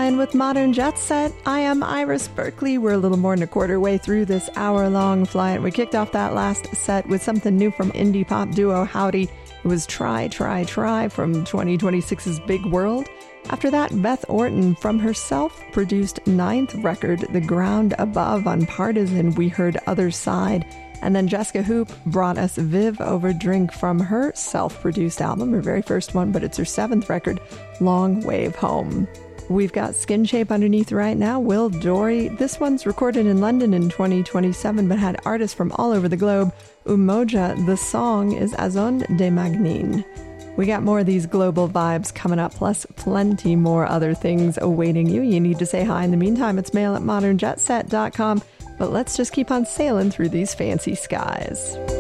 flying with Modern Jet Set. I am Iris Berkeley. We're a little more than a quarter way through this hour-long flight. We kicked off that last set with something new from indie pop duo Howdy. It was Try, Try, Try from 2026's Big World. After that, Beth Orton from her self-produced 9th record, The Ground Above on Partisan, we heard Other Side. And then Jessica Hoop brought us Viv Over Drink from her self-produced album, her very first one, but it's her 7th record, Long Wave Home. We've got Skin Shape underneath right now, Will Dory. This one's recorded in London in 2027, but had artists from all over the globe. Umoja, the song is Azon de Magnin. We got more of these global vibes coming up, plus plenty more other things awaiting you. You need to say hi. In the meantime, it's mail@modernjetset.com. But let's just keep on sailing through these fancy skies.